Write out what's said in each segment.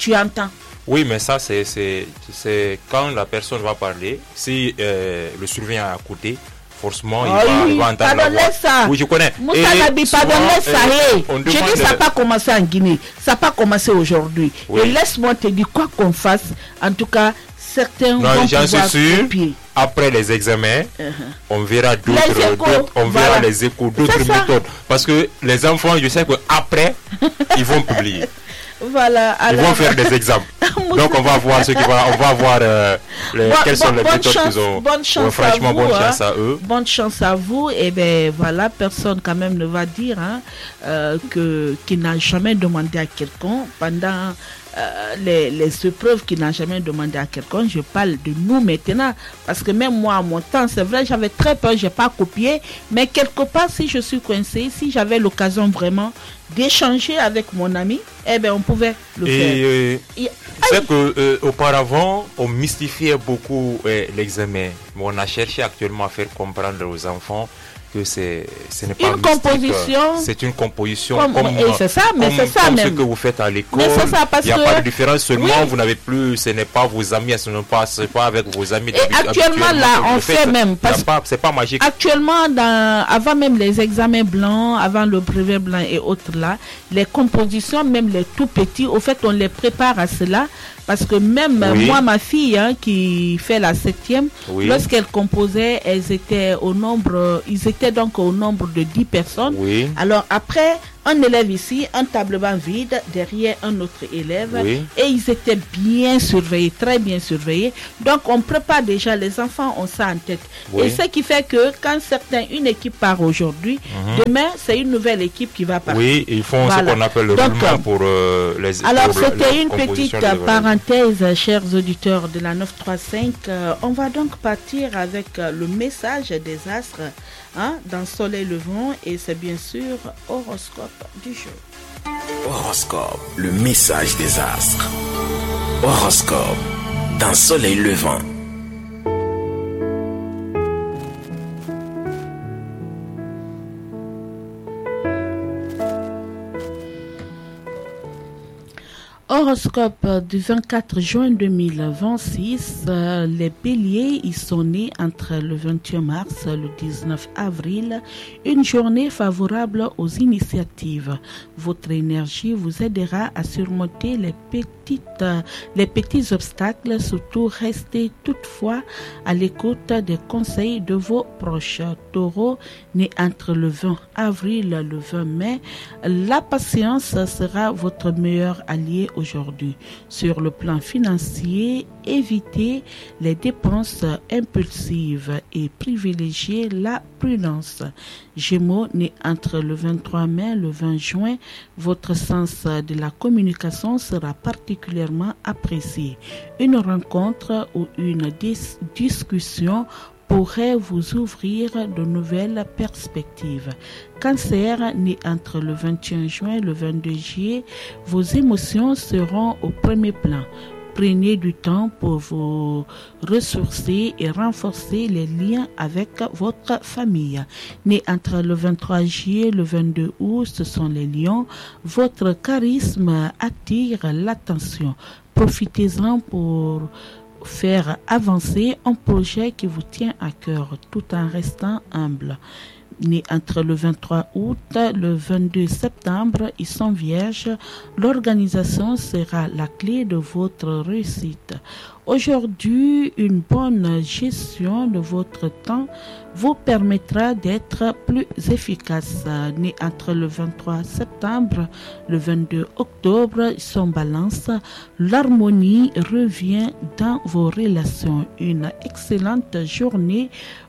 tu entends. Oui, mais ça, c'est quand la personne va parler, si le surveillant est à côté, forcément, il va entendre la voix. Ça. Oui, je connais. Moussa Nabi, pardonne-les ça. Je dis ça n'a pas commencé en Guinée. Ça n'a pas commencé aujourd'hui. Oui. Et laisse-moi te dire quoi qu'on fasse. En tout cas, certains vont pouvoir copier. Après les examens, on verra les échos d'autres méthodes. Parce que les enfants, je sais qu'après, ils vont publier. Voilà, alors... Ils vont faire des examens. Donc on va voir quelles sont les méthodes qu'ils ont. Bonne chance franchement, à vous, bonne chance à eux. Bonne chance à vous. Et bien voilà, personne quand même ne va dire qu'il n'a jamais demandé à quelqu'un pendant les épreuves qu'il n'a jamais demandé à quelqu'un. Je parle de nous maintenant. Parce que même moi, à mon temps, c'est vrai, j'avais très peur, je n'ai pas copié. Mais quelque part, si je suis coincée, si j'avais l'occasion vraiment d'échanger avec mon ami, eh bien, on pouvait le faire. C'est qu'auparavant, on mystifiait beaucoup l'examen. Mais on a cherché actuellement à faire comprendre aux enfants que ce n'est pas une composition. C'est une composition comme ce que vous faites à l'école. Il n'y a pas de différence. Seulement, vous n'avez plus, ce n'est pas vos amis, ce n'est pas avec vos amis. Et actuellement, là, on fait même. C'est pas magique. Actuellement, avant même les examens blancs, avant le brevet blanc et autres là, les compositions, même les tout petits, au fait, on les prépare à cela. Parce que même moi, ma fille qui fait la 7e, lorsqu'elle composait, ils étaient donc au nombre de 10 personnes. Oui. Alors après, un élève ici, un tableau vide, derrière un autre élève. Oui. Et ils étaient bien surveillés, très bien surveillés. Donc on prépare déjà, les enfants ont ça en tête. Oui. Et ce qui fait que quand une équipe part aujourd'hui, demain c'est une nouvelle équipe qui va partir. Oui, ils font ce qu'on appelle le roulement pour les... Alors c'était une petite parenthèse, chers auditeurs de la 935. On va donc partir avec le message des astres dans Soleil Levant, et c'est bien sûr horoscope du jour. Horoscope, le message des astres. Horoscope dans Soleil Levant. Horoscope du 24 juin 2026, les béliers, ils sont nés entre le 21 mars et le 19 avril, une journée favorable aux initiatives. Votre énergie vous aidera à surmonter les petits obstacles, surtout restez toutefois à l'écoute des conseils de vos proches. Taureau, né entre le 20 avril et le 20 mai, la patience sera votre meilleur allié aujourd'hui. Sur le plan financier, évitez les dépenses impulsives et privilégiez la prudence. Gémeaux, né entre le 23 mai et le 20 juin, votre sens de la communication sera particulièrement apprécié. Une rencontre ou une discussion pourrait vous ouvrir de nouvelles perspectives. Cancer, né entre le 21 juin et le 22 juillet, vos émotions seront au premier plan. Prenez du temps pour vous ressourcer et renforcer les liens avec votre famille. Né entre le 23 juillet et le 22 août, ce sont les lions. Votre charisme attire l'attention. Profitez-en pour faire avancer un projet qui vous tient à cœur tout en restant humble. Né entre le 23 août et le 22 septembre, ils sont vierges. L'organisation sera la clé de votre réussite. Aujourd'hui, une bonne gestion de votre temps vous permettra d'être plus efficace. Né entre le 23 septembre et le 22 octobre, ils sont balance. L'harmonie revient dans vos relations. Une excellente journée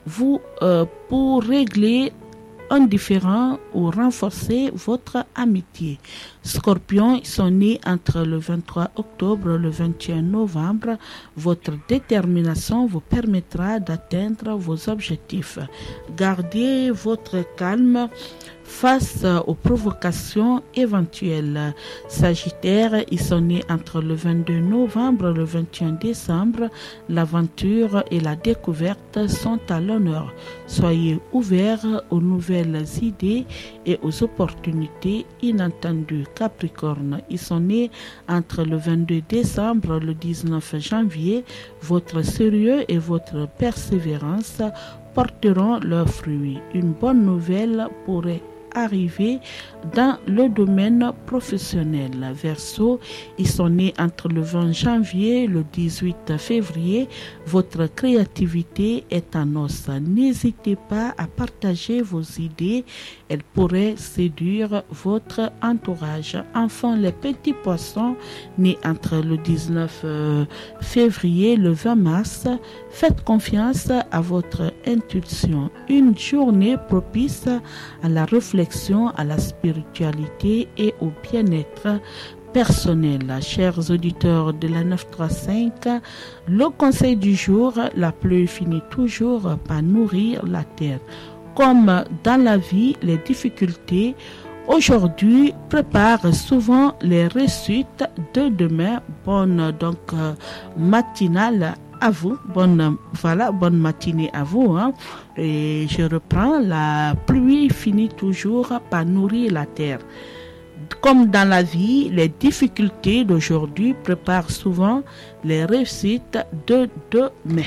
pour régler un différend ou renforcer votre amitié. Scorpion, ils sont nés entre le 23 octobre et le 21 novembre. Votre détermination vous permettra d'atteindre vos objectifs. Gardez votre calme face aux provocations éventuelles. Sagittaire, ils sont nés entre le 22 novembre et le 21 décembre. L'aventure et la découverte sont à l'honneur. Soyez ouverts aux nouvelles idées et aux opportunités inattendues. Capricorne, ils sont nés entre le 22 décembre et le 19 janvier. Votre sérieux et votre persévérance porteront leurs fruits. Une bonne nouvelle pourrait arriver dans le domaine professionnel. Verseau, ils sont nés entre le 20 janvier et le 18 février. Votre créativité est en os. N'hésitez pas à partager vos idées. Elles pourraient séduire votre entourage. Enfin, les petits poissons nés entre le 19 février et le 20 mars, faites confiance à votre intuition. Une journée propice à la réflexion, à la spiritualité et au bien-être personnel. Chers auditeurs de la 935, le conseil du jour, la pluie finit toujours par nourrir la terre. Comme dans la vie, les difficultés aujourd'hui préparent souvent les réussites de demain. Bonne matinale à vous, bonne matinée à vous. Et je reprends, la pluie finit toujours par nourrir la terre. Comme dans la vie, les difficultés d'aujourd'hui préparent souvent les réussites de demain.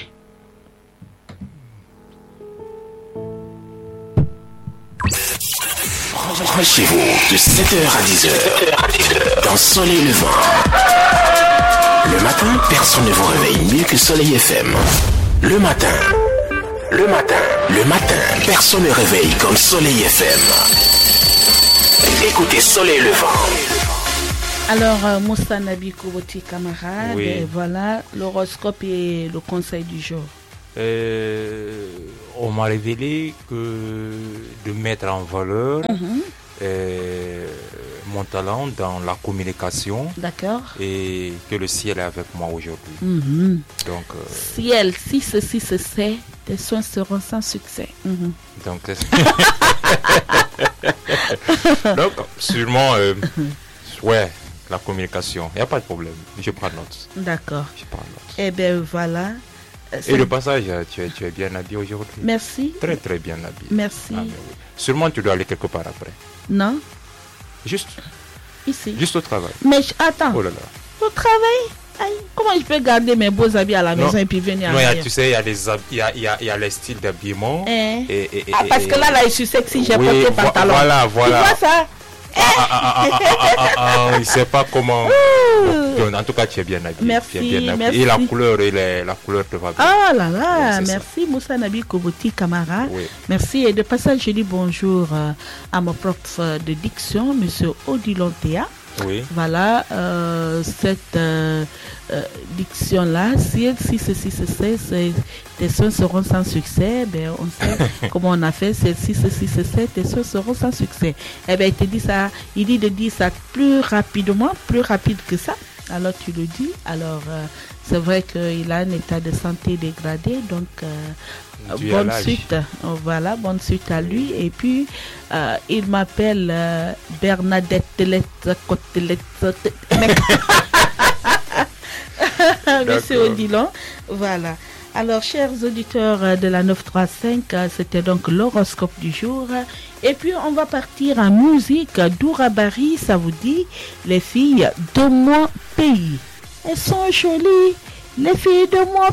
Branchez-vous de 7h à 10h dans Soleil Levant. Le matin, personne ne vous réveille mieux que Soleil FM. Le matin, personne ne réveille comme Soleil FM. Écoutez Soleil Levant. Alors, Moussa Nabi Koboti, camarade, Oui. et voilà l'horoscope et le conseil du jour. On m'a révélé que de mettre en valeur mon talent dans la communication. D'accord. Et que le ciel est avec moi aujourd'hui. Donc, Ciel, si ceci se sait, tes soins seront sans succès. donc, donc, sûrement, ouais, la communication. Il n'y a pas de problème. Je prends note. D'accord. Je prends note. Eh bien, voilà. Et le passage, tu es bien habillé aujourd'hui. Merci. Très, très bien habillé. Merci. Ah, mais oui. Sûrement, tu dois aller quelque part après. Non, Juste ici. au travail. Mais attends, Oh là là. au travail, aïe, comment je peux garder mes beaux habits à la maison et puis venir Non, à tu sais, il y a les styles d'habillement. parce que là, je suis sexy, j'ai oui, porté pantalon. Voilà. Tu vois ça? Il ne sait pas comment. Bon, en tout cas, tu es bien habillé. Merci, Tu es bien habillé. merci. Et la couleur te va bien. Ah là là, Oui, c'est merci Moussa Nabi Koboti, camarade. Oui. Merci. Et de passage, je dis bonjour à mon prof de diction, monsieur Odilon Théa. Oui. Voilà, cette diction-là, si ceci se sait, tes soins seront sans succès. Ben, on sait comment on a fait. Si ceci se sait, tes soins seront sans succès. Eh bien, il dit de dire ça plus rapidement, plus rapide que ça. Alors, tu le dis. Alors, c'est vrai qu'il a un état de santé dégradé. Donc, bonne suite. Voilà, bonne suite à lui. Et puis, il m'appelle Bernadette Côtelette. Monsieur Odilon. Voilà. Alors, chers auditeurs de la 935, c'était donc l'horoscope du jour. Et puis, on va partir en musique. Dourabari, ça vous dit, les filles de mon pays. Elles sont jolies, les filles de mon